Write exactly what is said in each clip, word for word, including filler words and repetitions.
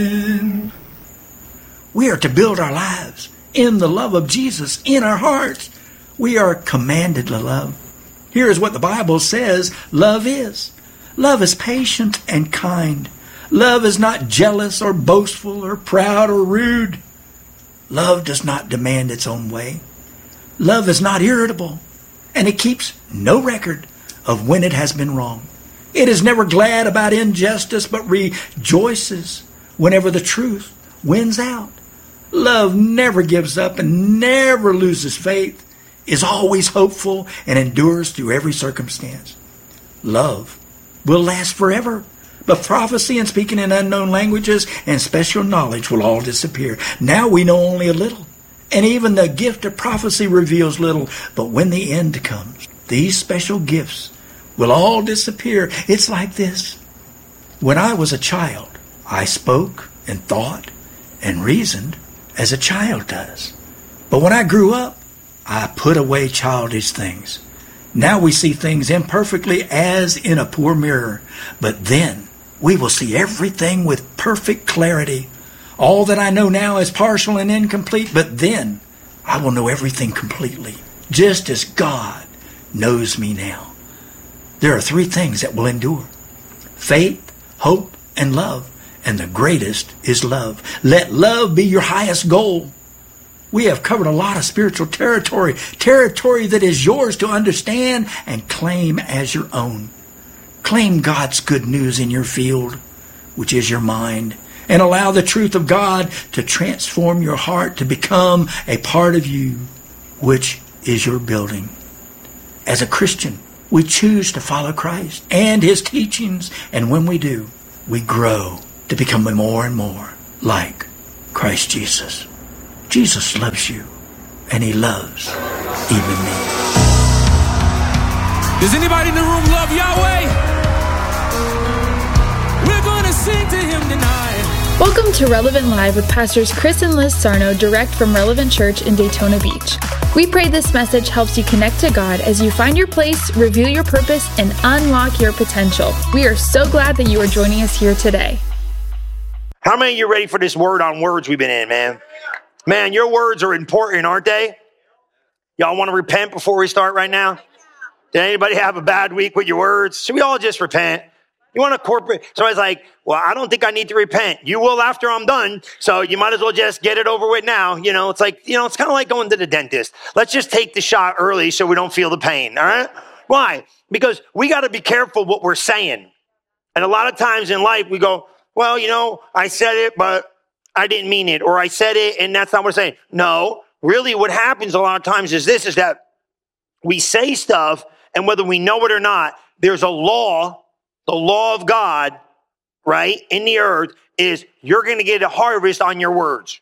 We are to build our lives in the love of Jesus in our hearts. We are commanded to love. Here is what the Bible says love is. Love is patient and kind. Love is not jealous or boastful or proud or rude. Love does not demand its own way. Love is not irritable, and it keeps no record of when it has been wrong. It is never glad about injustice, but rejoices whenever the truth wins out. Love never gives up and never loses faith, is always hopeful, and endures through every circumstance. Love will last forever, but prophecy and speaking in unknown languages and special knowledge will all disappear. Now we know only a little, and even the gift of prophecy reveals little. But when the end comes, these special gifts will all disappear. It's like this. When I was a child, I spoke and thought and reasoned as a child does. But when I grew up, I put away childish things. Now we see things imperfectly as in a poor mirror, but then we will see everything with perfect clarity. All that I know now is partial and incomplete, but then I will know everything completely, just as God knows me now. There are three things that will endure: faith, hope, and love. And the greatest is love. Let love be your highest goal. We have covered a lot of spiritual territory, territory that is yours to understand and claim as your own. Claim God's good news in your field, which is your mind, and allow the truth of God to transform your heart to become a part of you, which is your building. As a Christian, we choose to follow Christ and His teachings, and when we do, we grow to become more and more like Christ Jesus. Jesus loves you, and He loves even me. Does anybody in the room love Yahweh? We're going to sing to Him tonight. Welcome to Relevant Live with Pastors Chris and Liz Sarno, direct from Relevant Church in Daytona Beach. We pray this message helps you connect to God as you find your place, reveal your purpose, and unlock your potential. We are so glad that you are joining us here today. How many of you are ready for this word on words we've been in, man? Man, your words are important, aren't they? Y'all want to repent before we start right now? Did anybody have a bad week with your words? Should we all just repent? You want to corporate? Somebody's like, well, I don't think I need to repent. You will after I'm done. So you might as well just get it over with now. You know, it's like, you know, it's kind of like going to the dentist. Let's just take the shot early so we don't feel the pain. All right. Why? Because we got to be careful what we're saying. And a lot of times in life we go, well, you know, I said it, but I didn't mean it. Or I said it and that's not what I'm saying. No, really what happens a lot of times is this, is that we say stuff, and whether we know it or not, there's a law, the law of God, right, in the earth is you're going to get a harvest on your words.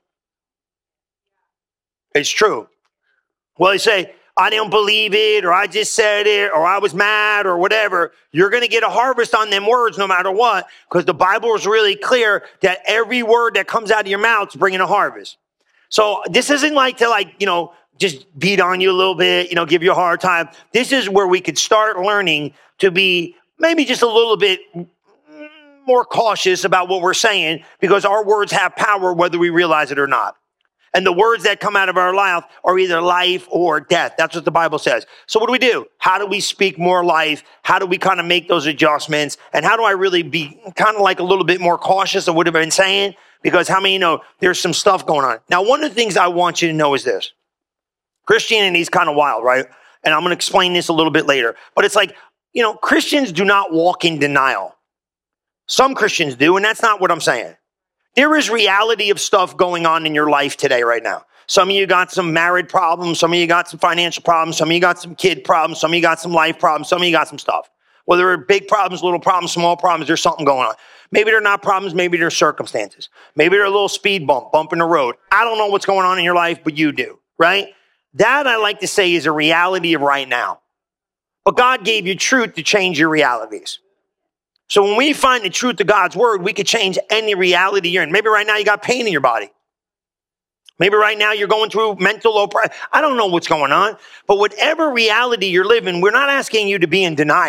It's true. Well, you say, I didn't believe it, or I just said it, or I was mad, or whatever. You're going to get a harvest on them words no matter what, because the Bible is really clear that every word that comes out of your mouth is bringing a harvest. So this isn't like to like, you know, just beat on you a little bit, you know, give you a hard time. This is where we could start learning to be maybe just a little bit more cautious about what we're saying, because our words have power whether we realize it or not. And the words that come out of our mouth are either life or death. That's what the Bible says. So what do we do? How do we speak more life? How do we kind of make those adjustments? And how do I really be kind of like a little bit more cautious of what I've been saying? Because how many know there's some stuff going on? Now, one of the things I want you to know is this. Christianity is kind of wild, right? And I'm going to explain this a little bit later. But it's like, you know, Christians do not walk in denial. Some Christians do, and that's not what I'm saying. There is reality of stuff going on in your life today right now. Some of you got some married problems. Some of you got some financial problems. Some of you got some kid problems. Some of you got some life problems. Some of you got some stuff. Whether they're big problems, little problems, small problems, there's something going on. Maybe they're not problems. Maybe they're circumstances. Maybe they're a little speed bump, bump in the road. I don't know what's going on in your life, but you do, right? That, I like to say, is a reality of right now. But God gave you truth to change your realities. So when we find the truth of God's word, we could change any reality you're in. Maybe right now you got pain in your body. Maybe right now you're going through mental oppression. I don't know what's going on. But whatever reality you're living, we're not asking you to be in denial.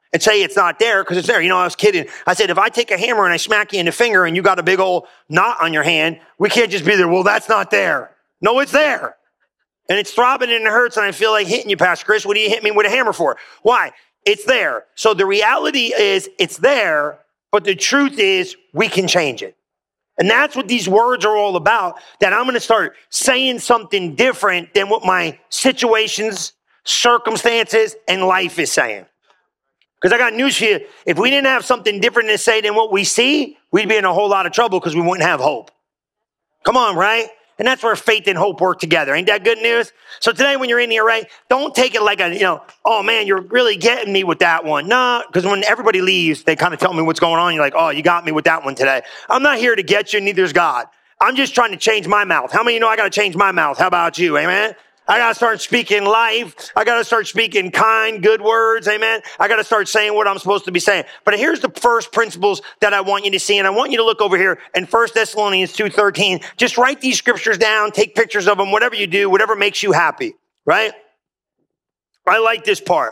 and say it's not there because it's there. You know, I was kidding. I said, if I take a hammer and I smack you in the finger and you got a big old knot on your hand, we can't just be there. Well, that's not there. No, it's there. And it's throbbing and it hurts and I feel like hitting you, Pastor Chris. What do you hit me with a hammer for? Why? It's there. So the reality is it's there, but the truth is we can change it. And that's what these words are all about, that I'm going to start saying something different than what my situations, circumstances, and life is saying. Because I got news for you. If we didn't have something different to say than what we see, we'd be in a whole lot of trouble because we wouldn't have hope. Come on, right? And that's where faith and hope work together. Ain't that good news? So today when you're in here, right, don't take it like a, you know, oh man, you're really getting me with that one. No, because when everybody leaves, they kind of tell me what's going on. You're like, oh, you got me with that one today. I'm not here to get you, neither is God. I'm just trying to change my mouth. How many of you know I got to change my mouth? How about you? Amen? I got to start speaking life. I got to start speaking kind, good words. Amen. I got to start saying what I'm supposed to be saying. But here's the first principles that I want you to see. And I want you to look over here in First Thessalonians two thirteen. Just write these scriptures down, take pictures of them, whatever you do, whatever makes you happy. Right? I like this part.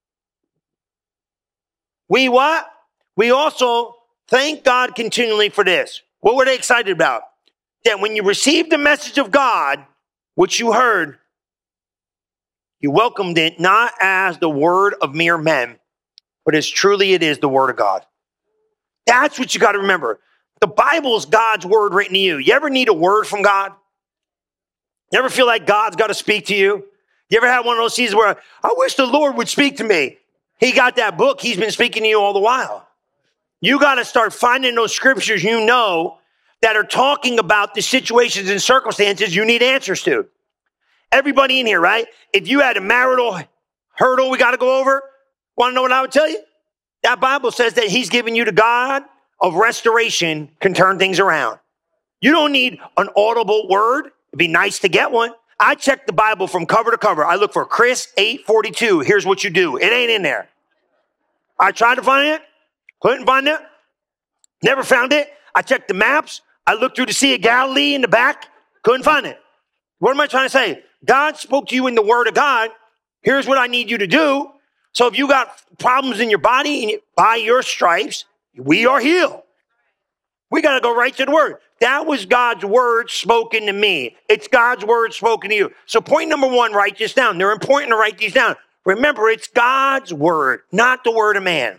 We what? We also thank God continually for this. What were they excited about? That when you received the message of God, which you heard, you welcomed it not as the word of mere men, but as truly it is the word of God. That's what you got to remember. The Bible is God's word written to you. You ever need a word from God? You ever feel like God's got to speak to you? You ever had one of those seasons where, I wish the Lord would speak to me? He got that book. He's been speaking to you all the while. You got to start finding those scriptures you know that are talking about the situations and circumstances you need answers to. Everybody in here, right? If you had a marital hurdle we got to go over, want to know what I would tell you? That Bible says that he's giving you the God of restoration can turn things around. You don't need an audible word. It'd be nice to get one. I check the Bible from cover to cover. I look for Chris eight forty-two. Here's what you do. It ain't in there. I tried to find it. Couldn't find it. Never found it. I checked the maps. I looked through the Sea of Galilee in the back. Couldn't find it. What am I trying to say? God spoke to you in the word of God. Here's what I need you to do. So if you got problems in your body, and by your stripes, we are healed. We got to go right to the word. That was God's word spoken to me. It's God's word spoken to you. So point number one, write this down. They're important to write these down. Remember, it's God's word, not the word of man.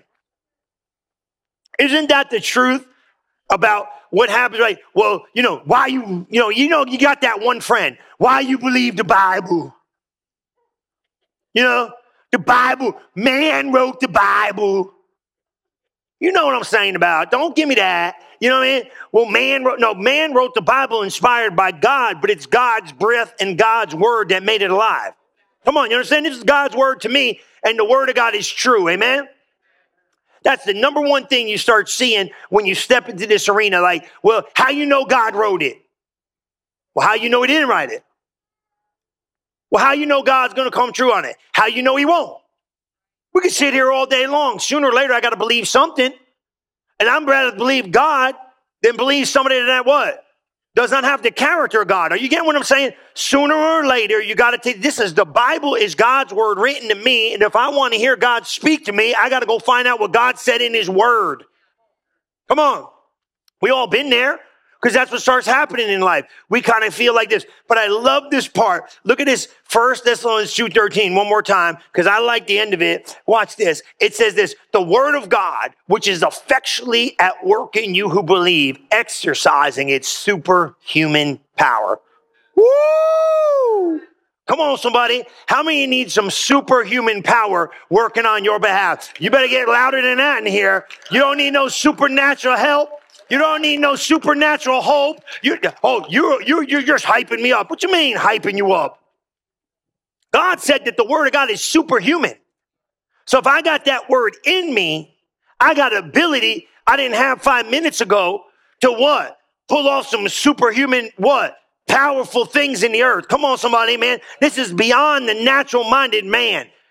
Isn't that the truth about what happens? Like, well, you know, why you, you know, you know, you got that one friend. Why you believe the Bible? You know, the Bible, man wrote the Bible. You know what I'm saying about. Don't give me that. You know what I mean? Well, man wrote, no, man wrote the Bible inspired by God, but it's God's breath and God's word that made it alive. Come on, you understand? This is God's word to me, and the word of God is true. Amen? That's the number one thing you start seeing when you step into this arena. Like, well, how you know God wrote it? Well, how you know he didn't write it? Well, how you know God's going to come true on it? How you know he won't? We can sit here all day long. Sooner or later, I got to believe something. And I'm rather believe God than believe somebody that what? Does not have the character of God. Are you getting what I'm saying? Sooner or later, you got to take, this is the Bible is God's word written to me. And if I want to hear God speak to me, I got to go find out what God said in his word. Come on. We all been there. Because that's what starts happening in life. We kind of feel like this. But I love this part. Look at this, First Thessalonians two thirteen, one more time, because I like the end of it. Watch this. It says this, the word of God, which is effectually at work in you who believe, exercising its superhuman power. Woo! Come on, somebody. How many need some superhuman power working on your behalf? You better get louder than that in here. You don't need no supernatural help. You don't need no supernatural hope. You, oh, you're, you're, you're just hyping me up. What you mean hyping you up? God said that the word of God is superhuman. So if I got that word in me, I got ability I didn't have five minutes ago to what? Pull off some superhuman what? Powerful things in the earth. Come on, somebody, man. This is beyond the natural-minded man.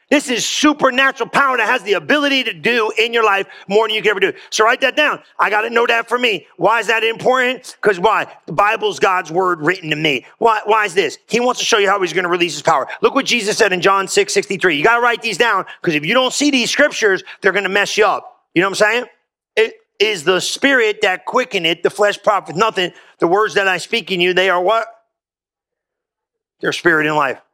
This is supernatural power that has the ability to do in your life more than you can ever do. So write that down. I got to know that for me. Why is that important? Because why? The Bible's God's word written to me. Why, why is this? He wants to show you how he's going to release his power. Look what Jesus said in John six sixty-three. You got to write these down, because if you don't see these scriptures, they're going to mess you up. You know what I'm saying? It is the spirit that quickeneth, the flesh profiteth nothing. The words that I speak in you, they are what? They're spirit and life.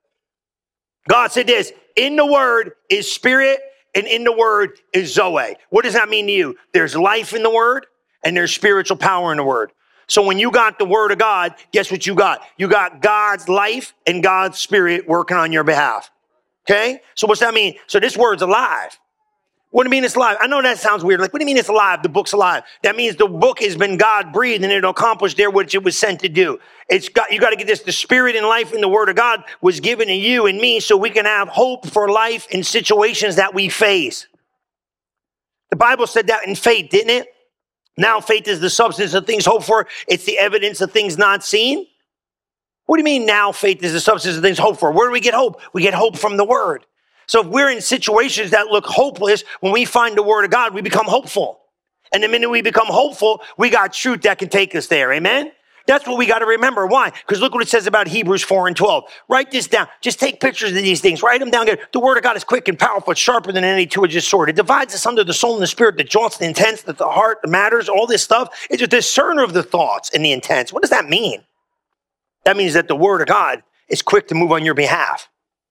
God said this, in the word is spirit, and in the word is Zoe. What does that mean to you? There's life in the word, and there's spiritual power in the word. So when you got the word of God, guess what you got? You got God's life and God's spirit working on your behalf. Okay? So what's that mean? So this word's alive. What do you mean it's alive? I know that sounds weird. Like, what do you mean it's alive? The book's alive. That means the book has been God breathed, and it'll accomplish there what it was sent to do. It's got, you got to get this. The spirit and life in the word of God was given to you and me so we can have hope for life in situations that we face. The Bible said that in faith, didn't it? Now faith is the substance of things hoped for. It's the evidence of things not seen. What do you mean now faith is the substance of things hoped for? Where do we get hope? We get hope from the word. So if we're in situations that look hopeless, when we find the word of God, we become hopeful. And the minute we become hopeful, we got truth that can take us there. Amen? That's what we got to remember. Why? Because look what it says about Hebrews four and twelve. Write this down. Just take pictures of these things. Write them down. The word of God is quick and powerful, sharper than any two-edged sword. It divides us under the soul and the spirit, the joints, the intents, the heart, the matters, all this stuff. It's a discerner of the thoughts and the intents. What does that mean? That means that the word of God is quick to move on your behalf.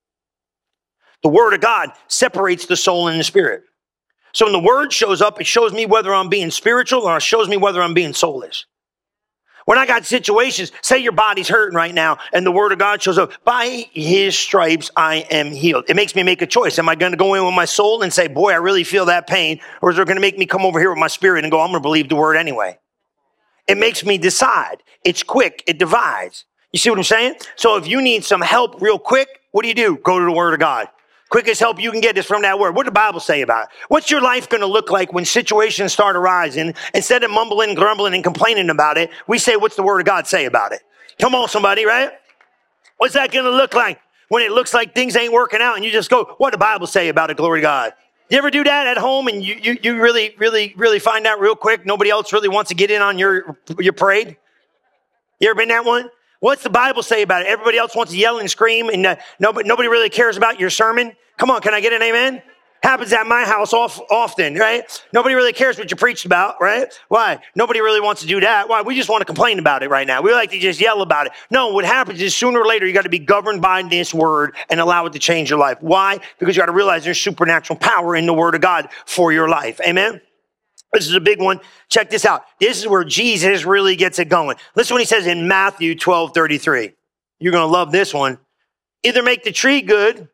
The word of God separates the soul and the spirit. So when the word shows up, it shows me whether I'm being spiritual or it shows me whether I'm being soulish. When I got situations, say your body's hurting right now and the word of God shows up, by his stripes I am healed. It makes me make a choice. Am I going to go in with my soul and say, boy, I really feel that pain? Or is it going to make me come over here with my spirit and go, I'm going to believe the word anyway? It makes me decide. It's quick. It divides. You see what I'm saying? So if you need some help real quick, what do you do? Go to the word of God. Quickest help you can get is from that word. What did the Bible say about it? What's your life going to look like when situations start arising? Instead of mumbling, grumbling, and complaining about it, we say, what's the word of God say about it? Come on, somebody, right? What's that going to look like when it looks like things ain't working out and you just go, what did the Bible say about it? Glory to God. You ever do that at home and you, you, you really, really, really find out real quick? Nobody else really wants to get in on your, your parade? You ever been that one? What's the Bible say about it? Everybody else wants to yell and scream, and uh, nobody, nobody really cares about your sermon. Come on, can I get an amen? Happens at my house off, often, right? Nobody really cares what you preached about, right? Why? Nobody really wants to do that. Why? We just want to complain about it right now. We like to just yell about it. No, what happens is sooner or later, you got to be governed by this word and allow it to change your life. Why? Because you got to realize there's supernatural power in the word of God for your life. Amen? This is a big one. Check this out. This is where Jesus really gets it going. Listen what he says in Matthew twelve thirty-three. You're going to love this one. Either make the tree good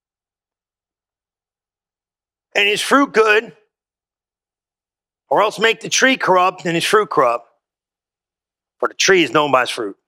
and his fruit good, or else make the tree corrupt and his fruit corrupt. For the tree is known by its fruit.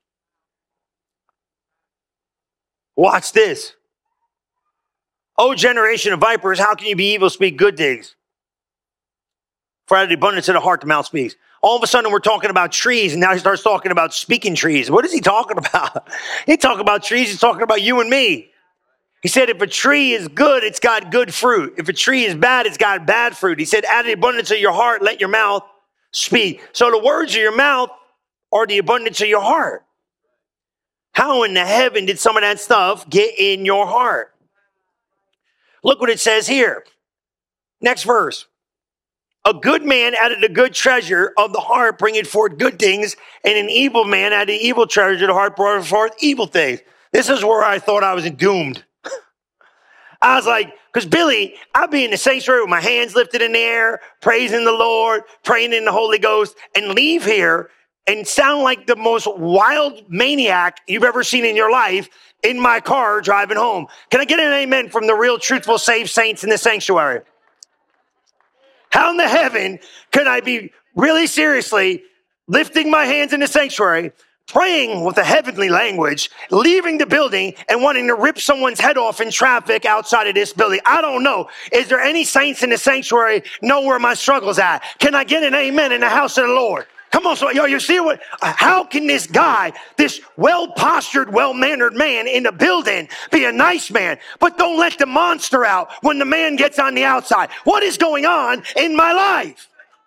Watch this. O generation of vipers, how can you be evil, speak good things? For out of the abundance of the heart, the mouth speaks. All of a sudden, we're talking about trees, and now he starts talking about speaking trees. What is he talking about? He talking about trees. He's talking about you and me. He said, if a tree is good, it's got good fruit. If a tree is bad, it's got bad fruit. He said, out of the abundance of your heart, let your mouth speak. So the words of your mouth are the abundance of your heart. How in the heaven did some of that stuff get in your heart? Look what it says here. Next verse. A good man out of the good treasure of the heart bringeth forth good things, and an evil man out of the evil treasure of the heart brought forth evil things. This is where I thought I was doomed. I was like, because Billy, I'd be in the sanctuary with my hands lifted in the air, praising the Lord, praying in the Holy Ghost, and leave here and sound like the most wild maniac you've ever seen in your life in my car driving home. Can I get an amen from the real, truthful, saved saints in the sanctuary? How in the heaven can I be really seriously lifting my hands in the sanctuary, praying with a heavenly language, leaving the building and wanting to rip someone's head off in traffic outside of this building? I don't know. Is there any saints in the sanctuary know where my struggle's at? Can I get an amen in the house of the Lord? Come on, so yo, you see what? How can this guy, this well-postured, well-mannered man in the building be a nice man, but don't let the monster out when the man gets on the outside? What is going on in my life?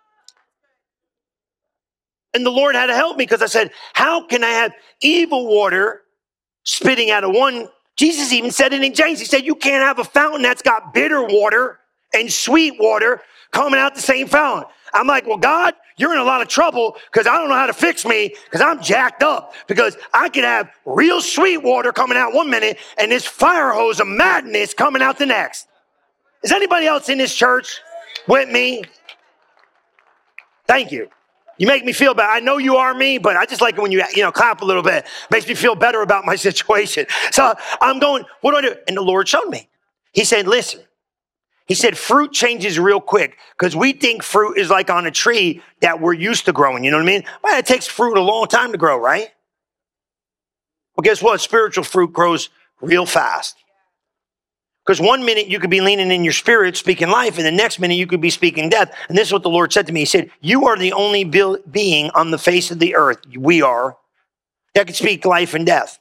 And the Lord had to help me because I said, how can I have evil water spitting out of one? Jesus even said it in James. He said, you can't have a fountain that's got bitter water and sweet water coming out the same fountain. I'm like, well, God, you're in a lot of trouble because I don't know how to fix me because I'm jacked up because I could have real sweet water coming out one minute and this fire hose of madness coming out the next. Is anybody else in this church with me? Thank you. You make me feel bad. I know you are me, but I just like it when you, you know, clap a little bit. Makes me feel better about my situation. So I'm going, what do I do? And the Lord showed me. He said, listen. He said, fruit changes real quick because we think fruit is like on a tree that we're used to growing. You know what I mean? Well, it takes fruit a long time to grow, right? Well, guess what? Spiritual fruit grows real fast. Because one minute you could be leaning in your spirit, speaking life, and the next minute you could be speaking death. And this is what the Lord said to me. He said, you are the only be- being on the face of the earth, we are, that can speak life and death.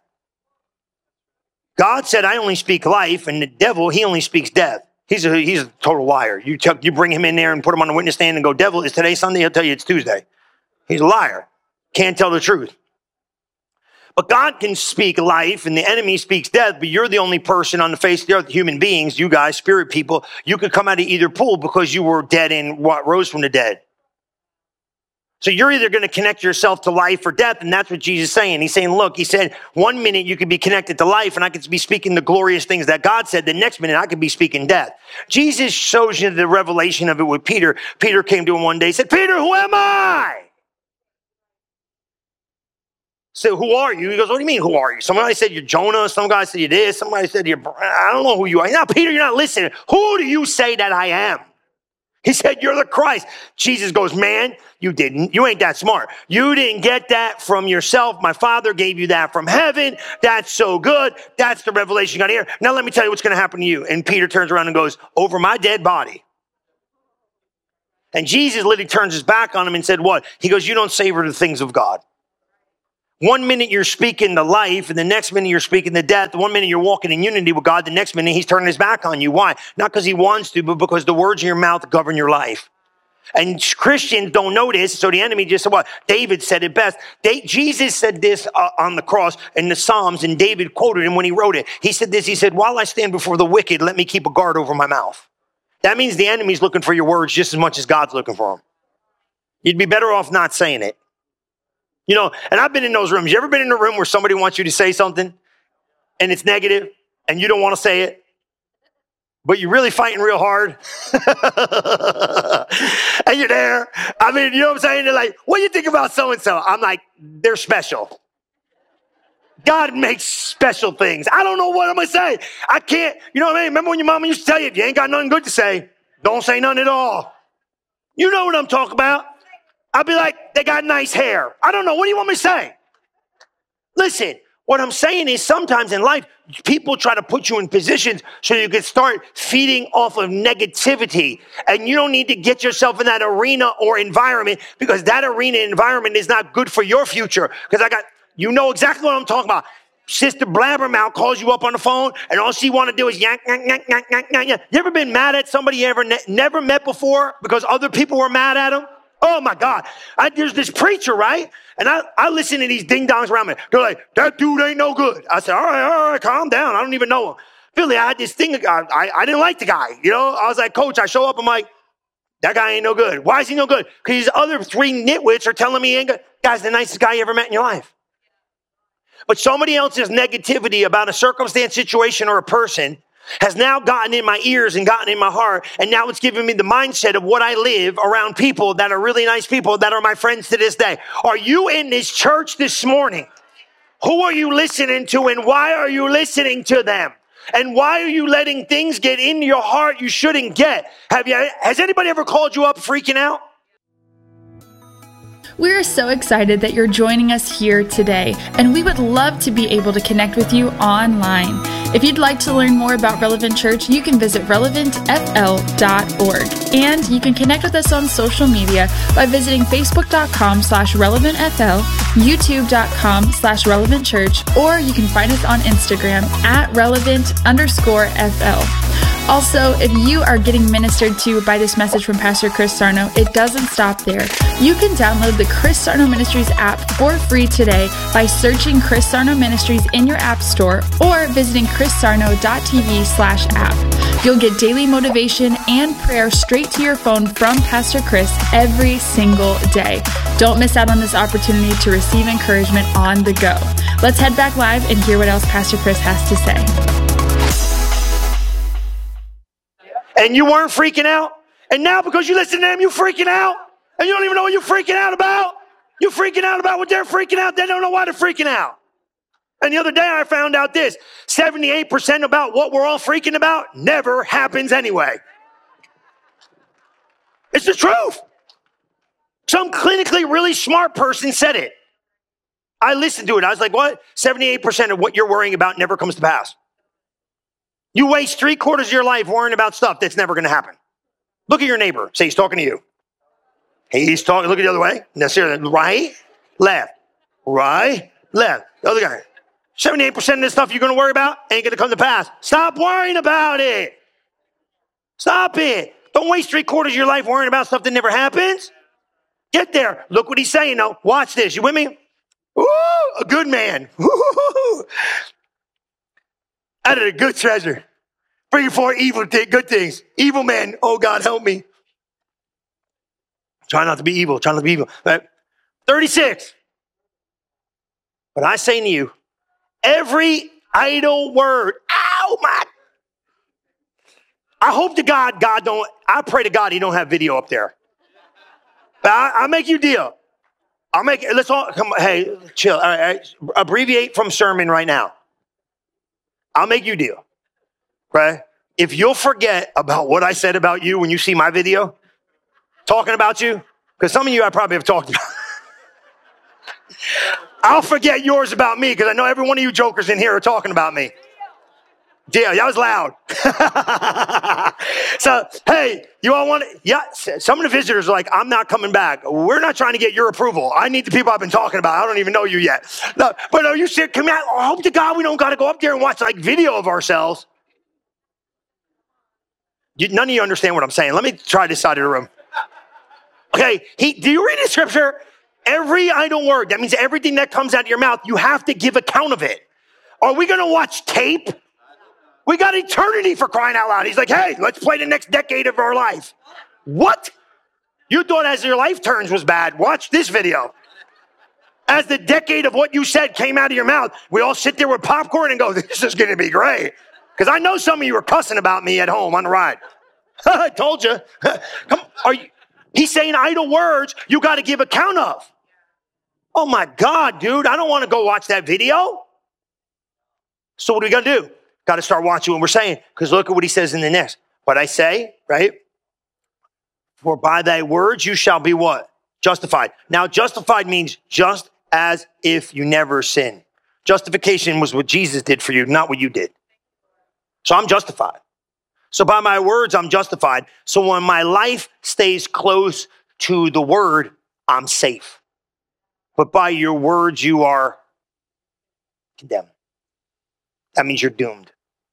God said, I only speak life, and the devil, he only speaks death. He's a, he's a total liar. You, t- you bring him in there and put him on the witness stand and go, devil, is today Sunday? He'll tell you it's Tuesday. He's a liar. Can't tell the truth. But God can speak life and the enemy speaks death, but you're the only person on the face of the earth, human beings, you guys, spirit people, you could come out of either pool because you were dead and what rose from the dead. So you're either going to connect yourself to life or death, and that's what Jesus is saying. He's saying, look, he said, one minute you could be connected to life, and I could be speaking the glorious things that God said. The next minute I could be speaking death. Jesus shows you the revelation of it with Peter. Peter came to him one day and said, Peter, who am I? So who are you? He goes, what do you mean, who are you? Somebody said you're Jonah. Some guy said you're this. Somebody said you're, I don't know who you are. Now, Peter, you're not listening. Who do you say that I am? He said, you're the Christ. Jesus goes, man, you didn't. You ain't that smart. You didn't get that from yourself. My Father gave you that from heaven. That's so good. That's the revelation you got here. Now let me tell you what's going to happen to you. And Peter turns around and goes, over my dead body. And Jesus literally turns his back on him and said, what? He goes, you don't savor the things of God. One minute you're speaking the life, and the next minute you're speaking the death. One minute you're walking in unity with God, the next minute he's turning his back on you. Why? Not because he wants to, but because the words in your mouth govern your life. And Christians don't know this, so the enemy just said, what? David said it best. They, Jesus said this uh, on the cross in the Psalms, and David quoted him when he wrote it. He said this, he said, while I stand before the wicked, let me keep a guard over my mouth. That means the enemy's looking for your words just as much as God's looking for them. You'd be better off not saying it. You know, and I've been in those rooms. You ever been in a room where somebody wants you to say something and it's negative and you don't want to say it, but you're really fighting real hard? And you're there. I mean, you know what I'm saying? They're like, what do you think about so-and-so? I'm like, they're special. God makes special things. I don't know what I'm going to say. I can't, you know what I mean? Remember when your mama used to tell you, if you ain't got nothing good to say, don't say nothing at all. You know what I'm talking about. I'd be like, they got nice hair. I don't know. What do you want me to say? Listen, what I'm saying is sometimes in life, people try to put you in positions so you can start feeding off of negativity. And you don't need to get yourself in that arena or environment because that arena and environment is not good for your future. Because I got, you know exactly what I'm talking about. Sister Blabbermouth calls you up on the phone and all she want to do is yank, yank, yank, yank, yank, yank, yank. You ever been mad at somebody you ever ne- never met before because other people were mad at them? Oh my God. I, there's this preacher, right? And I, I listen to these ding-dongs around me. They're like, that dude ain't no good. I said, all right, all right, calm down. I don't even know him. Philly, I had this thing. I, I, I didn't like the guy. You know, I was like, coach, I show up. I'm like, that guy ain't no good. Why is he no good? Because these other three nitwits are telling me he ain't good. Guy's the nicest guy you ever met in your life. But somebody else's negativity about a circumstance, situation, or a person has now gotten in my ears and gotten in my heart. And now it's giving me the mindset of what I live around people that are really nice people that are my friends to this day. Are you in this church this morning? Who are you listening to and why are you listening to them? And why are you letting things get into your heart you shouldn't get? Have you, has anybody ever called you up freaking out? We are so excited that you're joining us here today, and we would love to be able to connect with you online. If you'd like to learn more about Relevant Church, you can visit relevant f l dot org. And you can connect with us on social media by visiting facebook.com slash relevantfl, youtube.com slash relevant church, or you can find us on Instagram at relevant underscore fl. Also, if you are getting ministered to by this message from Pastor Chris Sarno, it doesn't stop there. You can download the Chris Sarno Ministries app for free today by searching Chris Sarno Ministries in your app store or visiting chrissarno.tv slash app. You'll get daily motivation and prayer straight to your phone from Pastor Chris every single day. Don't miss out on this opportunity to receive encouragement on the go. Let's head back live and hear what else Pastor Chris has to say. And you weren't freaking out. And now because you listen to them, you freaking out. And you don't even know what you're freaking out about. You're freaking out about what they're freaking out. They don't know why they're freaking out. And the other day I found out this. seventy-eight percent about what we're all freaking about never happens anyway. It's the truth. Some clinically really smart person said it. I listened to it. I was like, what? seventy-eight percent of what you're worrying about never comes to pass. You waste three quarters of your life worrying about stuff that's never going to happen. Look at your neighbor. Say he's talking to you. He's talking. Look at the other way. Now, seriously, right, left, right, left. The other guy. seventy-eight percent of this stuff you're going to worry about ain't going to come to pass. Stop worrying about it. Stop it. Don't waste three quarters of your life worrying about stuff that never happens. Get there. Look what he's saying, though. Watch this. You with me? Ooh, a good man. Ooh. Out of the good treasure, bring forth evil th- good things. Evil men, oh God, help me. Try not to be evil. Try not to be evil. Right? thirty-six. But I say to you, every idle word, ow, my. I hope to God, God don't, I pray to God he don't have video up there. But I, I'll make you a deal. I'll make, let's all, come on, hey, chill. All right, all right. Abbreviate from sermon right now. I'll make you a deal, right? If you'll forget about what I said about you when you see my video, talking about you, because some of you I probably have talked about. I'll forget yours about me because I know every one of you jokers in here are talking about me. Yeah, that was loud. So, hey, you all want to, yeah, some of the visitors are like, I'm not coming back. We're not trying to get your approval. I need the people I've been talking about. I don't even know you yet. No, but are you serious? Come out. I hope to God we don't got to go up there and watch like video of ourselves. You, none of you understand what I'm saying. Let me try this side of the room. Okay, he, do you read the scripture? Every idle word, that means everything that comes out of your mouth, you have to give account of it. Are we going to watch tape? We got eternity for crying out loud. He's like, hey, let's play the next decade of our life. What? You thought as your life turns was bad. Watch this video. As the decade of what you said came out of your mouth, we all sit there with popcorn and go, this is going to be great. Because I know some of you were cussing about me at home on the ride. I told you. Come, are you. He's saying idle words you got to give account of. Oh my God, dude, I don't want to go watch that video. So what are we going to do? Got to start watching what we're saying, because look at what he says in the next. What I say, right? For by thy words you shall be what? Justified. Now, justified means just as if you never sinned. Justification was what Jesus did for you, not what you did. So I'm justified. So by my words, I'm justified. So when my life stays close to the word, I'm safe. But by your words, you are condemned. That means you're doomed.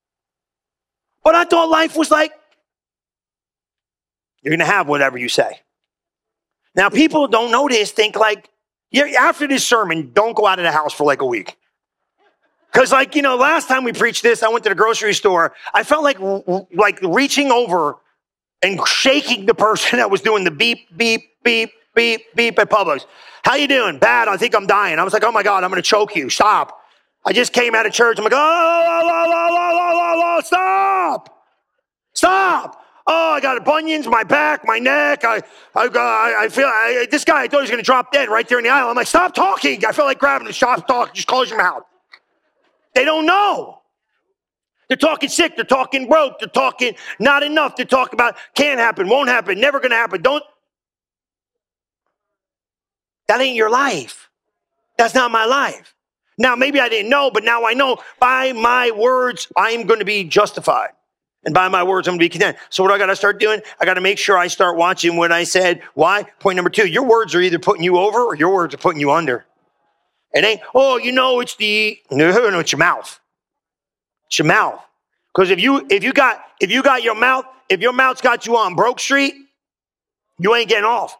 But I thought life was like, you're going to have whatever you say. Now, people don't know this, think like, yeah, after this sermon, don't go out of the house for like a week. Because like, you know, last time we preached this, I went to the grocery store. I felt like, like reaching over and shaking the person that was doing the beep, beep, beep, beep, beep at Publix. How you doing? Bad. I think I'm dying. I was like, oh my God, I'm going to choke you. Stop. I just came out of church. I'm like, oh, oh, oh, oh, oh, oh, oh, stop. Stop. Oh, I got bunions, my back, my neck. I, I, I, I feel, I, this guy, I thought he was going to drop dead right there in the aisle. I'm like, stop talking. I felt like grabbing him. Stop talking. Just close your mouth. They don't know. They're talking sick. They're talking broke. They're talking not enough. They're talking about can't happen, won't happen, never going to happen. Don't. That ain't your life. That's not my life. Now, maybe I didn't know, but now I know by my words, I'm going to be justified. And by my words, I'm going to be condemned. So what do I got to start doing? I got to make sure I start watching what I said. Why? Point number two, your words are either putting you over or your words are putting you under. It ain't, oh, you know, it's the, no, no, it's your mouth. It's your mouth. Because if you, if you got, if you got your mouth, if your mouth's got you on Broke Street, you ain't getting off.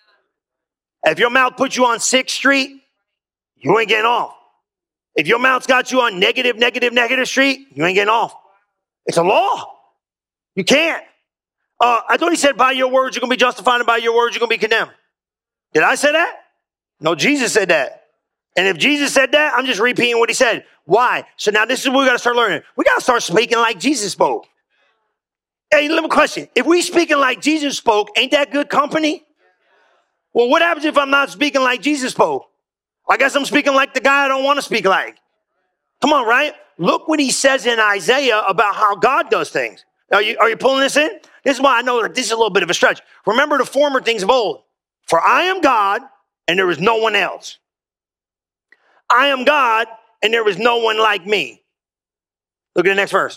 If your mouth puts you on sixth Street, you ain't getting off. If your mouth's got you on negative, negative, negative street, you ain't getting off. It's a law. You can't. Uh, I thought he said by your words, you're going to be justified, and by your words, you're going to be condemned. Did I say that? No, Jesus said that. And if Jesus said that, I'm just repeating what he said. Why? So now this is what we got to start learning. We got to start speaking like Jesus spoke. Hey, little question. If we speaking like Jesus spoke, ain't that good company? Well, what happens if I'm not speaking like Jesus spoke? I guess I'm speaking like the guy I don't want to speak like. Come on, right? Look what he says in Isaiah about how God does things. Are you, are you pulling this in? This is why I know that this is a little bit of a stretch. Remember the former things of old. For I am God, and there is no one else. I am God, and there is no one like me. Look at the next verse.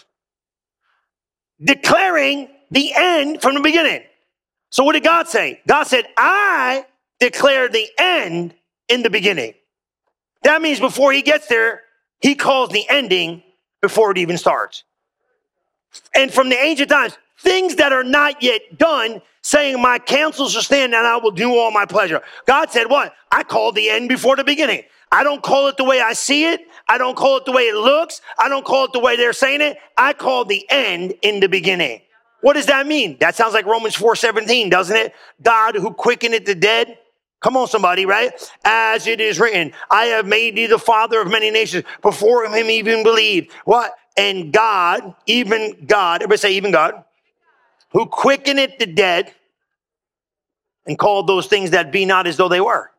Declaring the end from the beginning. So what did God say? God said, I declare the end in the beginning. That means before he gets there, he calls the ending before it even starts. And from the ancient times, things that are not yet done, saying my counsel shall stand and I will do all my pleasure. God said what? I call the end before the beginning. I don't call it the way I see it. I don't call it the way it looks. I don't call it the way they're saying it. I call the end in the beginning. What does that mean? That sounds like Romans four seventeen, doesn't it? God who quickeneth the dead. Come on, somebody, right? As it is written, I have made thee the father of many nations. Before him even believed. What? And God, even God, everybody say even God, who quickeneth the dead and called those things that be not as though they were.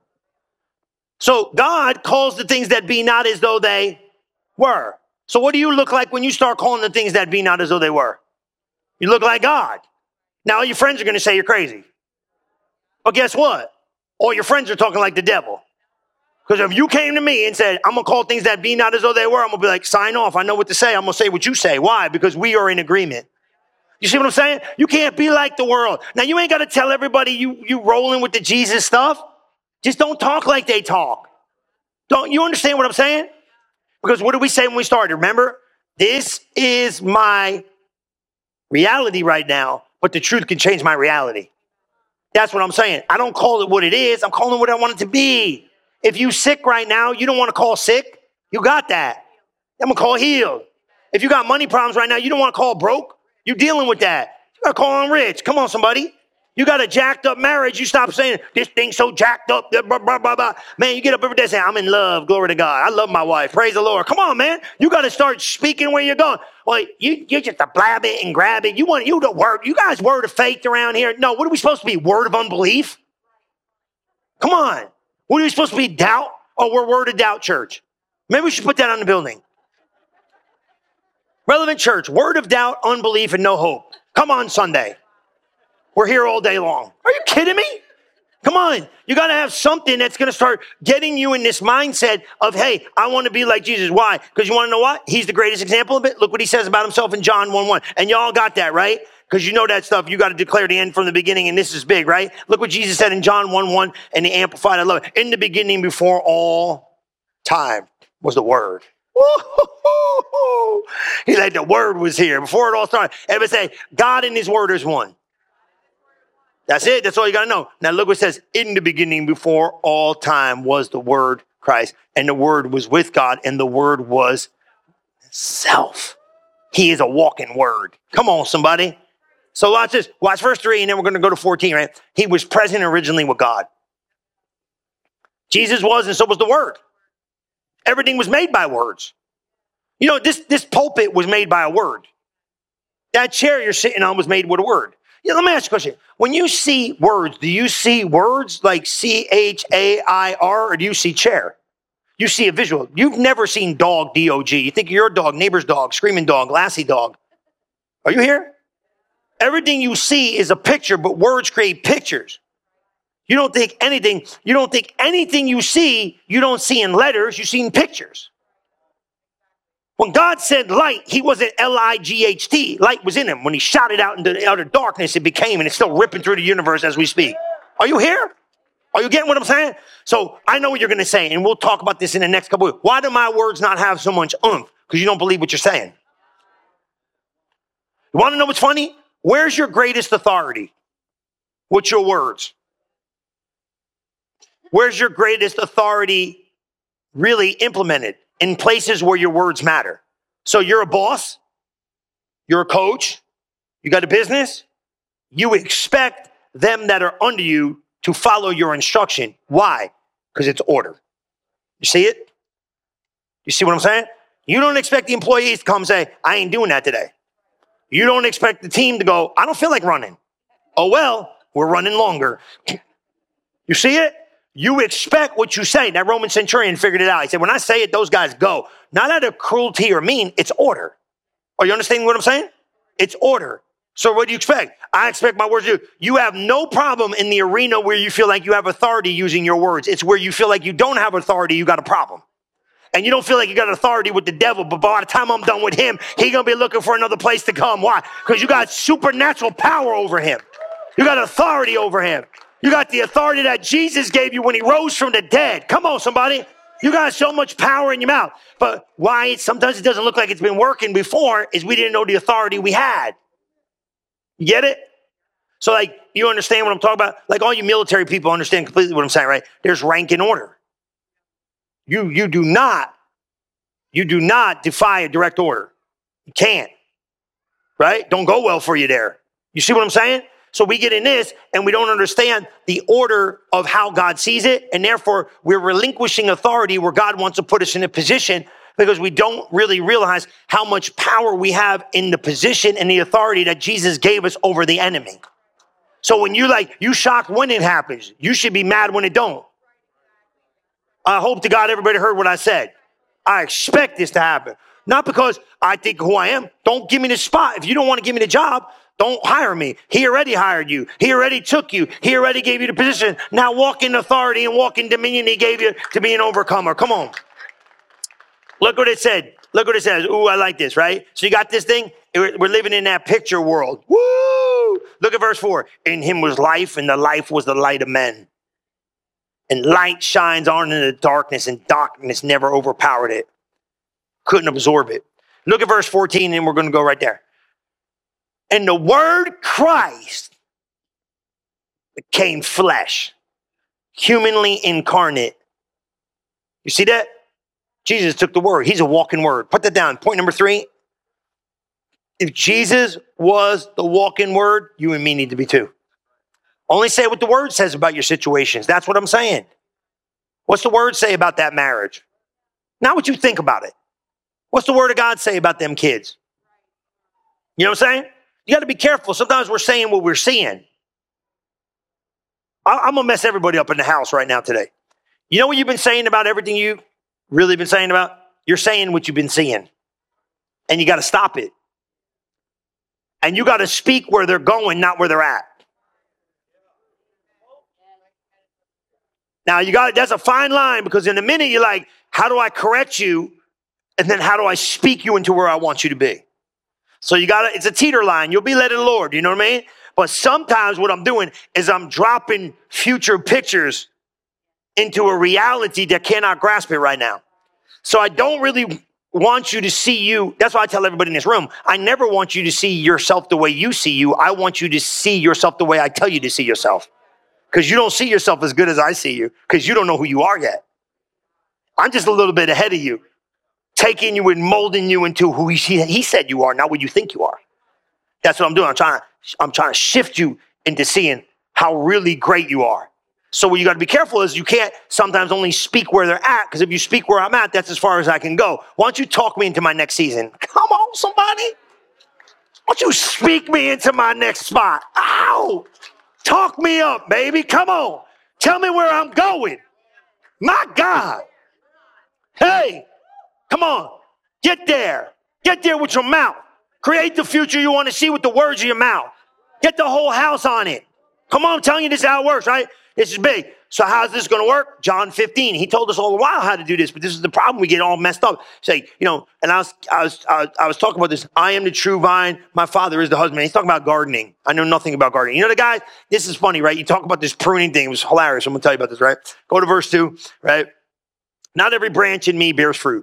So God calls the things that be not as though they were. So what do you look like when you start calling the things that be not as though they were? You look like God. Now your friends are going to say you're crazy. But guess what? All your friends are talking like the devil. Because if you came to me and said, I'm going to call things that be not as though they were, I'm going to be like, sign off. I know what to say. I'm going to say what you say. Why? Because we are in agreement. You see what I'm saying? You can't be like the world. Now, you ain't got to tell everybody you, you rolling with the Jesus stuff. Just don't talk like they talk. Don't you understand what I'm saying? Because what did we say when we started? Remember, this is my reality right now, but the truth can change my reality. That's what I'm saying. I don't call it what it is. I'm calling it what I want it to be. If you sick right now, you don't want to call sick. You got that. I'm going to call healed. If you got money problems right now, you don't want to call broke. You're dealing with that. You got to call them rich. Come on, somebody. You got a jacked up marriage. You stop saying, this thing's so jacked up. Blah, blah, blah, blah. Man, you get up every day saying, I'm in love. Glory to God. I love my wife. Praise the Lord. Come on, man. You got to start speaking where you're going. Well, you, you're just a blab it and grab it. You want you the word. You guys word of faith around here. No, what are we supposed to be? Word of unbelief? Come on. What are we supposed to be? Doubt? Oh, we're word of doubt church. Maybe we should put that on the building. Relevant church, word of doubt, unbelief, and no hope. Come on Sunday. We're here all day long. Are you kidding me? Come on. You got to have something that's going to start getting you in this mindset of, hey, I want to be like Jesus. Why? Because you want to know what? He's the greatest example of it. Look what he says about himself in John one one. And y'all got that, right? Because you know that stuff. You got to declare the end from the beginning, and this is big, right? Look what Jesus said in John one one and the Amplified. I love it. In the beginning, before all time, was the Word. Woo-hoo-hoo-hoo. He's like, the Word was here before it all started. Everybody say, God and his Word is one. That's it. That's all you got to know. Now look what it says. In the beginning, before all time, was the Word, Christ. And the Word was with God, and the Word was self. He is a walking Word. Come on, somebody. So watch this. Watch verse three, and then we're going to go to fourteen, right? He was present originally with God. Jesus was, and so was the Word. Everything was made by words. You know, this, this pulpit was made by a word. That chair you're sitting on was made with a word. Yeah, let me ask you a question. When you see words, do you see words like C H A I R, or do you see chair? You see a visual. You've never seen dog, D O G. You think you're a dog, neighbor's dog, screaming dog, lassie dog. Are you here? Everything you see is a picture, but words create pictures. You don't think anything, you don't think anything you see, you don't see in letters, you see in pictures. When God said light, he wasn't L I G H T. Light was in him. When he shot it out into the outer darkness, it became, and it's still ripping through the universe as we speak. Are you here? Are you getting what I'm saying? So I know what you're going to say, and we'll talk about this in the next couple of weeks. Why do my words not have so much oomph? Because you don't believe what you're saying. You want to know what's funny? Where's your greatest authority? What's your words? Where's your greatest authority really implemented? In places where your words matter. So you're a boss, you're a coach, you got a business, you expect them that are under you to follow your instruction. Why? Because it's order. You see it? You see what I'm saying? You don't expect the employees to come and say, I ain't doing that today. You don't expect the team to go, I don't feel like running. Oh, well, we're running longer. You see it? You expect what you say. That Roman centurion figured it out. He said, when I say it, those guys go. Not out of cruelty or mean, it's order. Are you understanding what I'm saying? It's order. So what do you expect? I expect my words to do. You have no problem in the arena where you feel like you have authority using your words. It's where you feel like you don't have authority, you got a problem. And you don't feel like you got authority with the devil, but by the time I'm done with him, he's going to be looking for another place to come. Why? Because you got supernatural power over him. You got authority over him. You got the authority that Jesus gave you when he rose from the dead. Come on, somebody. You got so much power in your mouth. But why it, sometimes it doesn't look like it's been working before is we didn't know the authority we had. You get it? So like, you understand what I'm talking about? Like all you military people understand completely what I'm saying, right? There's rank and order. You, you do not, you do not defy a direct order. You can't, right? Don't go well for you there. You see what I'm saying? So we get in this and we don't understand the order of how God sees it. And therefore we're relinquishing authority where God wants to put us in a position because we don't really realize how much power we have in the position and the authority that Jesus gave us over the enemy. So when you like, you shocked when it happens, you should be mad when it don't. I hope to God everybody heard what I said. I expect this to happen. Not because I think who I am. Don't give me the spot. If you don't want to give me the job, don't hire me. He already hired you. He already took you. He already gave you the position. Now walk in authority and walk in dominion he gave you to be an overcomer. Come on. Look what it said. Look what it says. Ooh, I like this, right? So you got this thing. We're living in that picture world. Woo! Look at verse four. In him was life, and the life was the light of men. And light shines on in the darkness, and darkness never overpowered it. Couldn't absorb it. Look at verse fourteen, and we're going to go right there. And the word Christ became flesh, humanly incarnate. You see that? Jesus took the word. He's a walking word. Put that down. Point number three. If Jesus was the walking word, you and me need to be too. Only say what the word says about your situations. That's what I'm saying. What's the word say about that marriage? Not what you think about it. What's the word of God say about them kids? You know what I'm saying? You got to be careful. Sometimes we're saying what we're seeing. I, I'm going to mess everybody up in the house right now today. You know what you've been saying about everything you really been saying about? You're saying what you've been seeing. And you got to stop it. And you got to speak where they're going, not where they're at. Now, you got that's a fine line because in a minute you're like, how do I correct you? And then how do I speak you into where I want you to be? So you got to, it's a teeter line. You'll be led of the Lord. You know what I mean? But sometimes what I'm doing is I'm dropping future pictures into a reality that cannot grasp it right now. So I don't really want you to see you. That's why I tell everybody in this room, I never want you to see yourself the way you see you. I want you to see yourself the way I tell you to see yourself. Because you don't see yourself as good as I see you. Because you don't know who you are yet. I'm just a little bit ahead of you. Taking you and molding you into who he, he said you are, not what you think you are. That's what I'm doing. I'm trying to, I'm trying to shift you into seeing how really great you are. So what you got to be careful is you can't sometimes only speak where they're at, because if you speak where I'm at, that's as far as I can go. Why don't you talk me into my next season? Come on, somebody. Why don't you speak me into my next spot? Ow! Talk me up, baby. Come on. Tell me where I'm going. My God. Hey. Come on, get there. Get there with your mouth. Create the future you want to see with the words of your mouth. Get the whole house on it. Come on, I'm telling you this is how it works, right? This is big. So how's this going to work? John fifteen. He told us all a while how to do this, but this is the problem. We get all messed up. Say, you know, and I was, I was, I was, I was talking about this. I am the true vine. My Father is the husband. He's talking about gardening. I know nothing about gardening. You know, the guy, this is funny, right? You talk about this pruning thing. It was hilarious. I'm going to tell you about this, right? Go to verse two, right? Not every branch in me bears fruit.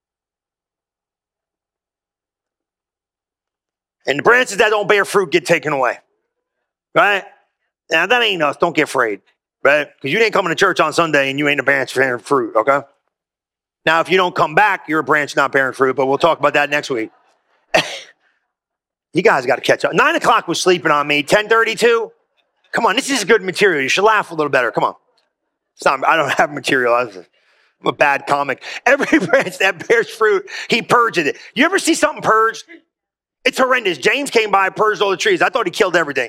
And the branches that don't bear fruit get taken away, right? Now, that ain't us. Don't get afraid, right? Because you ain't coming to church on Sunday and you ain't a branch bearing fruit, okay? Now, if you don't come back, you're a branch not bearing fruit, but we'll talk about that next week. You guys got to catch up. Nine o'clock was sleeping on me. ten thirty-two. Come on, this is good material. You should laugh a little better. Come on. It's not, I don't have material. I'm a bad comic. Every branch that bears fruit, he purges it. You ever see something purged? It's horrendous. James came by, purged all the trees. I thought he killed everything.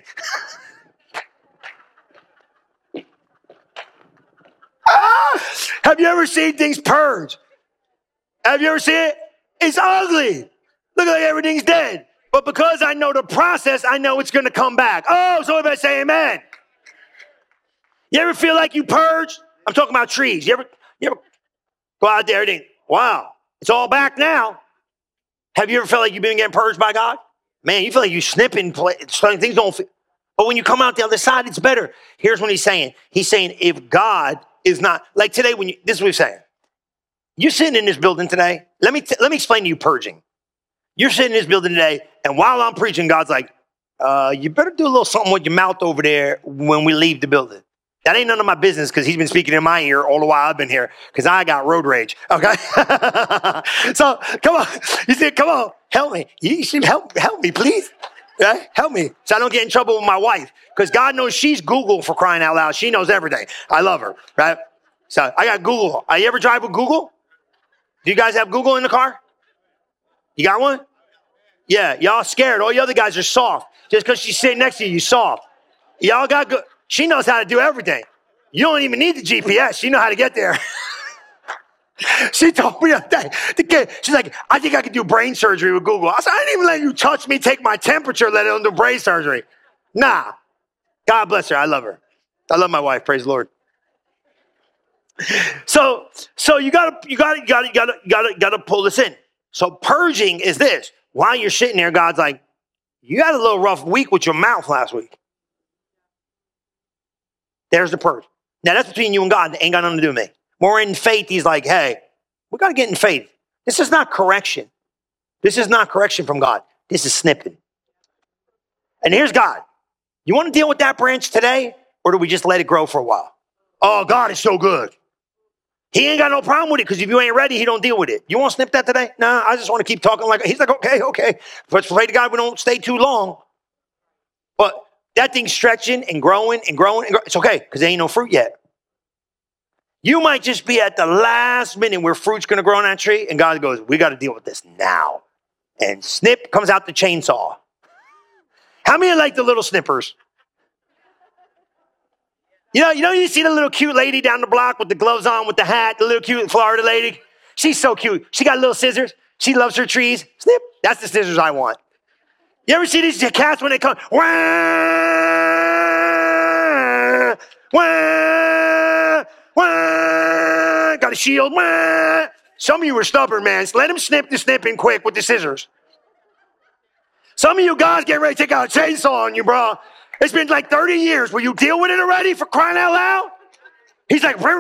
Ah! Have you ever seen things purged? Have you ever seen it? It's ugly. Look like everything's dead. But because I know the process, I know it's going to come back. Oh, so everybody say amen. You ever feel like you purged? I'm talking about trees. You ever, you ever go out there and think, wow, it's all back now. Have you ever felt like you've been getting purged by God? Man, you feel like you're snipping, things don't fit. But when you come out the other side, it's better. Here's what he's saying. He's saying if God is not, like today, when you, this is what he's saying. You're sitting in this building today. Let me, t- let me explain to you purging. You're sitting in this building today, and while I'm preaching, God's like, uh, you better do a little something with your mouth over there when we leave the building. That ain't none of my business because he's been speaking in my ear all the while I've been here because I got road rage, okay? So, come on. You said, come on, help me. You should help, help me, please. Right? Help me so I don't get in trouble with my wife because God knows she's Google for crying out loud. She knows everything. I love her, right? So, I got Google. Uh, you ever drive with Google? Do you guys have Google in the car? You got one? Yeah, y'all scared. All the other guys are soft. Just because she's sitting next to you, you soft. Y'all got good. She knows how to do everything. You don't even need the G P S. She know how to get there. She told me that. She's like, I think I could do brain surgery with Google. I said, I didn't even let you touch me, take my temperature, let alone do brain surgery. Nah. God bless her. I love her. I love my wife. Praise the Lord. So, so you gotta, you gotta, you gotta, you gotta, you gotta, gotta pull this in. So purging is this. While you're sitting there, God's like, you had a little rough week with your mouth last week. There's the purge. Now, that's between you and God. It ain't got nothing to do with me. When we're in faith, he's like, hey, we got to get in faith. This is not correction. This is not correction from God. This is snipping. And here's God. You want to deal with that branch today? Or do we just let it grow for a while? Oh, God is so good. He ain't got no problem with it because if you ain't ready, he don't deal with it. You want to snip that today? Nah, I just want to keep talking like, he's like, okay, okay. But pray to God we don't stay too long. But that thing's stretching and growing and growing. And growing. It's okay because there ain't no fruit yet. You might just be at the last minute where fruit's going to grow on that tree. And God goes, we got to deal with this now. And snip comes out the chainsaw. How many like the little snippers? You know, you know, you see the little cute lady down the block with the gloves on, with the hat, the little cute Florida lady. She's so cute. She got little scissors. She loves her trees. Snip. That's the scissors I want. You ever see these cats when they come? Wah, wah, wah, got a shield. Wah. Some of you are stubborn, man. Let them snip the snipping quick with the scissors. Some of you guys getting ready to take out a chainsaw on you, bro. It's been like thirty years. Will you deal with it already for crying out loud? He's like, you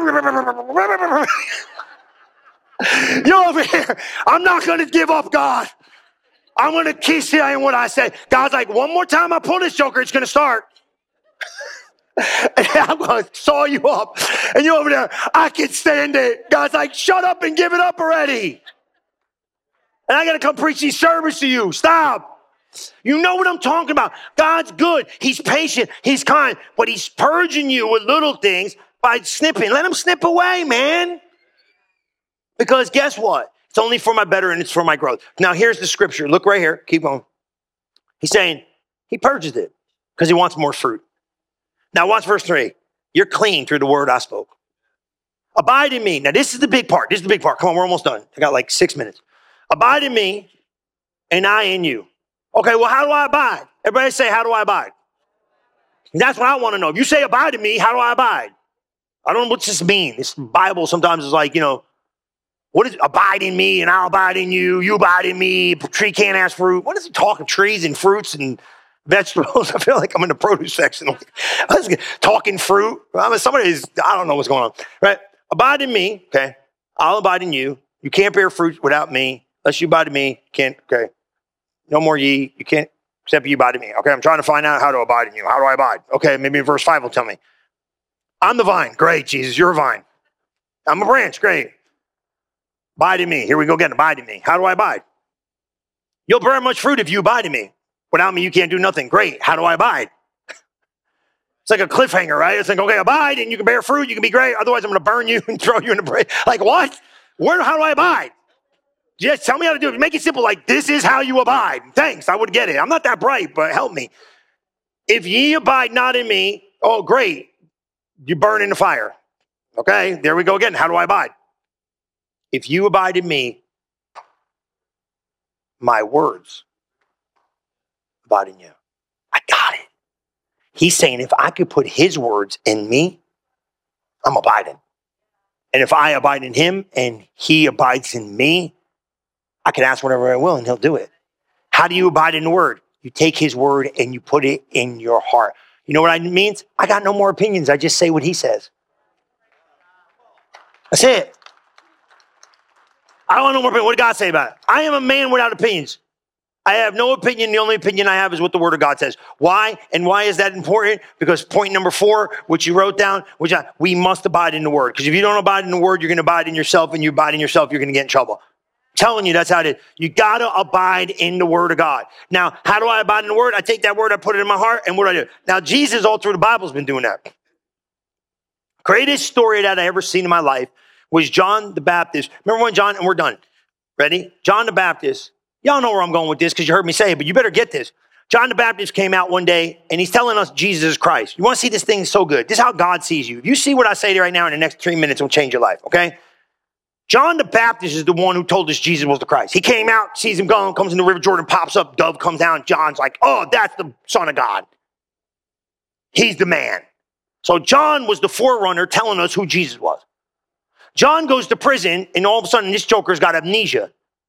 over here. I'm not going to give up, God. I'm going to keep saying what I say. God's like, one more time I pull this joker, it's going to start. And I'm going to saw you up. And you're over there, I can stand it. God's like, shut up and give it up already. And I got to come preach these sermons to you. Stop. You know what I'm talking about. God's good. He's patient. He's kind. But he's purging you with little things by snipping. Let him snip away, man. Because guess what? It's only for my better and it's for my growth. Now, here's the scripture. Look right here. Keep going. He's saying he purges it because he wants more fruit. Now, watch verse three. You're clean through the word I spoke. Abide in me. Now, this is the big part. This is the big part. Come on, we're almost done. I got like six minutes. Abide in me and I in you. Okay, well, how do I abide? Everybody say, how do I abide? That's what I want to know. If you say abide in me, how do I abide? I don't know what this means. This Bible sometimes is like, you know, what is abide in me and I'll abide in you. You abide in me. A tree can't ask fruit. What is it talking? Trees and fruits and vegetables. I feel like I'm in the produce section. Talking fruit. I mean, somebody is, I don't know what's going on. Right? Abide in me. Okay. I'll abide in you. You can't bear fruit without me. Unless you abide in me. Can't. Okay. No more ye. You can't except you abide in me. Okay. I'm trying to find out how to abide in you. How do I abide? Okay. Maybe verse five will tell me. I'm the vine. Great, Jesus. You're a vine. I'm a branch. Great. Abide in me. Here we go again. Abide in me. How do I abide? You'll bear much fruit if you abide in me. Without me, you can't do nothing. Great. How do I abide? It's like a cliffhanger, right? It's like, okay, abide and you can bear fruit. You can be great. Otherwise, I'm going to burn you and throw you in the brain. Like, what? Where? How do I abide? Just tell me how to do it. Make it simple. Like, this is how you abide. Thanks. I would get it. I'm not that bright, but help me. If ye abide not in me, oh, great. You burn in the fire. Okay, there we go again. How do I abide? If you abide in me, my words abide in you. I got it. He's saying if I could put his words in me, I'm abiding. And if I abide in him and he abides in me, I can ask whatever I will and he'll do it. How do you abide in the word? You take his word and you put it in your heart. You know what it means? I got no more opinions. I just say what he says. That's it. I don't want no more opinion. What did God say about it? I am a man without opinions. I have no opinion. The only opinion I have is what the word of God says. Why? And why is that important? Because point number four, which you wrote down, which I, we must abide in the word. Because if you don't abide in the word, you're going to abide in yourself. And you abide in yourself, you're going to get in trouble. I'm telling you, that's how it is. You got to abide in the word of God. Now, how do I abide in the word? I take that word, I put it in my heart, and what do I do? Now, Jesus all through the Bible has been doing that. Greatest story that I ever seen in my life was John the Baptist. Remember when John, and we're done. Ready? John the Baptist. Y'all know where I'm going with this because you heard me say it, but you better get this. John the Baptist came out one day and he's telling us Jesus is Christ. You want to see this thing so good. This is how God sees you. If you see what I say right now in the next three minutes, it'll change your life, okay? John the Baptist is the one who told us Jesus was the Christ. He came out, sees him going, comes in the River Jordan, pops up, dove comes down. John's like, oh, that's the Son of God. He's the man. So John was the forerunner telling us who Jesus was. John goes to prison, and all of a sudden, this joker's got amnesia.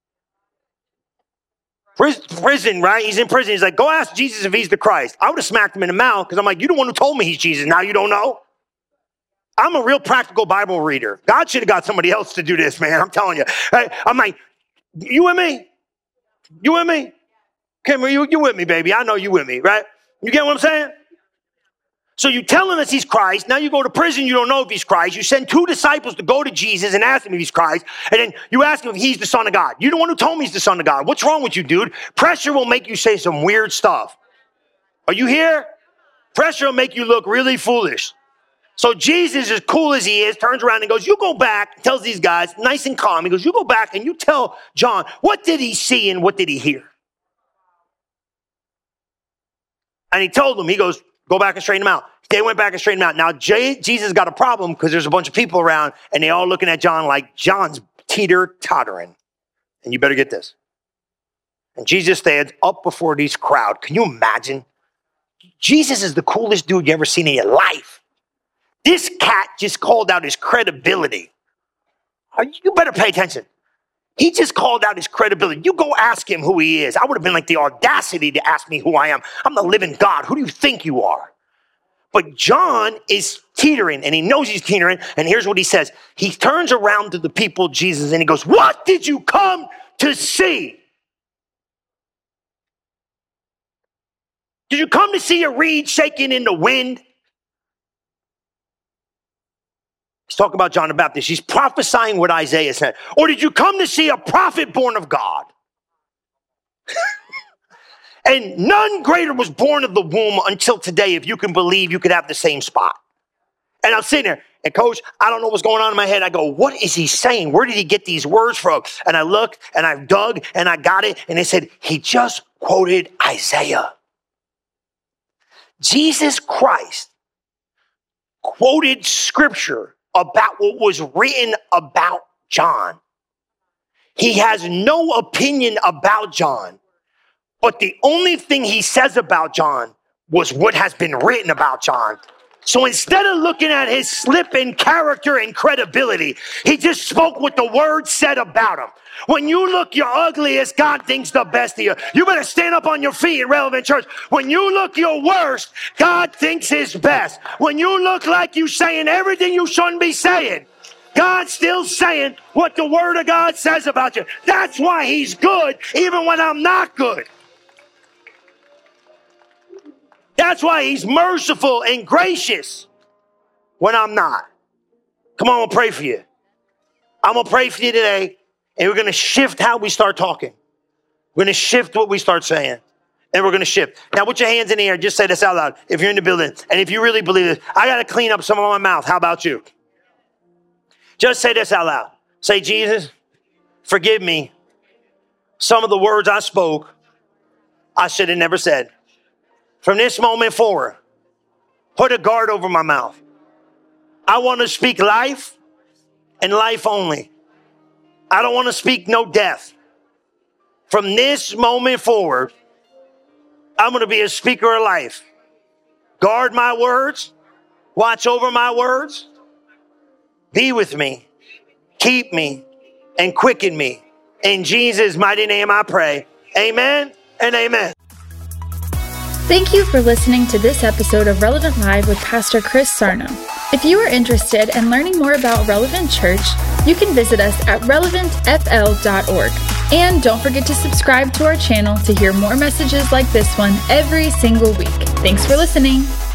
Prison, right? He's in prison. He's like, go ask Jesus if he's the Christ. I would have smacked him in the mouth because I'm like, you're the one who told me he's Jesus. Now you don't know? I'm a real practical Bible reader. God should have got somebody else to do this, man. I'm telling you. Right? I'm like, you with me? You with me? Kim, you, you with me, baby. I know you with me, right? You get what I'm saying? So you're telling us he's Christ. Now you go to prison, you don't know if he's Christ. You send two disciples to go to Jesus and ask him if he's Christ. And then you ask him if he's the Son of God. You're the one who told me he's the Son of God. What's wrong with you, dude? Pressure will make you say some weird stuff. Are you here? Pressure will make you look really foolish. So Jesus, as cool as he is, turns around and goes, you go back, tells these guys, nice and calm. He goes, you go back and you tell John, what did he see and what did he hear? And he told them, he goes, go back and straighten them out. They went back and straightened them out. Now, J- Jesus got a problem because there's a bunch of people around and they all looking at John like John's teeter-tottering. And you better get this. And Jesus stands up before this crowd. Can you imagine? Jesus is the coolest dude you ever seen in your life. This cat just called out his credibility. You better pay attention. He just called out his credibility. You go ask him who he is. I would have been like the audacity to ask me who I am. I'm the living God. Who do you think you are? But John is teetering, and he knows he's teetering, and here's what he says. He turns around to the people, Jesus, and he goes, what did you come to see? Did you come to see a reed shaking in the wind? He's talking about John the Baptist. He's prophesying what Isaiah said. Or did you come to see a prophet born of God? And none greater was born of the womb until today. If you can believe, you could have the same spot. And I'm sitting there, and coach, I don't know what's going on in my head. I go, what is he saying? Where did he get these words from? And I looked, and I dug, and I got it. And they said, he just quoted Isaiah. Jesus Christ quoted scripture about what was written about John. He has no opinion about John, but the only thing he says about John was what has been written about John. So instead of looking at his slip in character and credibility, he just spoke what the word said about him. When you look your ugliest, God thinks the best of you. You better stand up on your feet in Relevant Church. When you look your worst, God thinks his best. When you look like you saying everything you shouldn't be saying, God's still saying what the word of God says about you. That's why he's good even when I'm not good. That's why he's merciful and gracious when I'm not. Come on, I'm going to pray for you. I'm going to pray for you today, and we're going to shift how we start talking. We're going to shift what we start saying, and we're going to shift. Now, put your hands in the air. Just say this out loud if you're in the building. And if you really believe this, I got to clean up some of my mouth. How about you? Just say this out loud. Say, Jesus, forgive me. Some of the words I spoke, I should have never said. From this moment forward, put a guard over my mouth. I want to speak life and life only. I don't want to speak no death. From this moment forward, I'm going to be a speaker of life. Guard my words. Watch over my words. Be with me. Keep me and quicken me. In Jesus' mighty name I pray. Amen and amen. Thank you for listening to this episode of Relevant Live with Pastor Chris Sarno. If you are interested in learning more about Relevant Church, you can visit us at relevant f l dot org. And don't forget to subscribe to our channel to hear more messages like this one every single week. Thanks for listening.